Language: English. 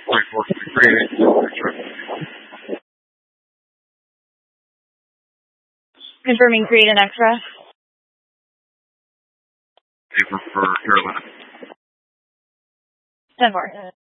24 for the grade. Confirming create an extra. Paper for Carolina. 10-4.